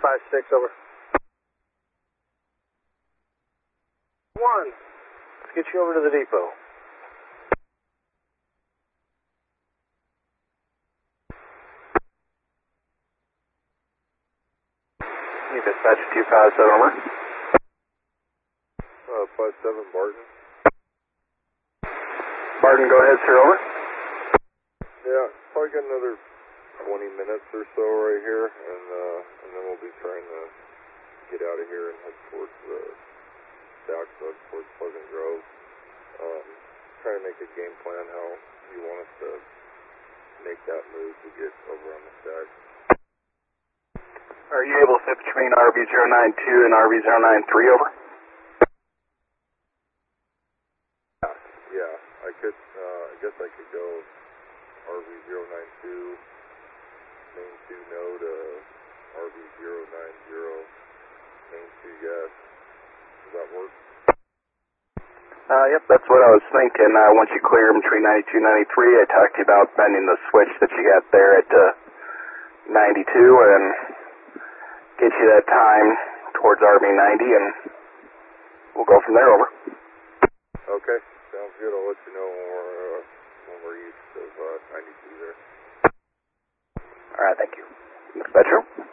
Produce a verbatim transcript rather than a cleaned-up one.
five six, over. One. Let's get you over to the depot. You dispatch two five seven, over. Uh, five seven, Barton. Barton, go ahead, sir, over. Yeah, probably got another twenty minutes or so right here, and uh, and then we'll be trying to get out of here and head towards the stack bug, towards Pleasant Grove. Um, trying to make a game plan how you want us to make that move to get over on the stack. Are you able to fit between R V zero nine two and R V zero nine three, over? Yeah, yeah, I could, uh, I guess I could go R V zero nine two, main two no to R V zero nine zero, main two yes. Does that work? Uh, yep, that's what I was thinking. Uh, once you clear between ninety-two and ninety-three, I talked to you about bending the switch that you got there at uh, ninety-two and get you that time towards R V ninety, and we'll go from there, over. Okay, sounds good. I'll let you know when we're, uh, when we're east of uh, ninety-two there. All right, thank you. Dispatcher.